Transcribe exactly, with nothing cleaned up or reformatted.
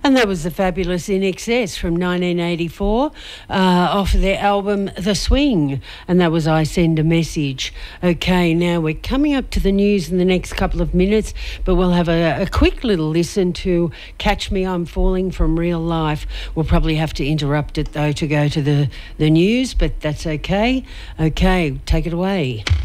And that was the fabulous In Excess from nineteen eighty-four uh, off their album The Swing, and that was I Send a Message. Okay, now we're coming up to the news in the next couple of minutes, but we'll have a, a quick little listen to Catch Me I'm Falling from Real Life. We'll probably have to interrupt it though to go to the, the news, but that's okay. Okay, take it away.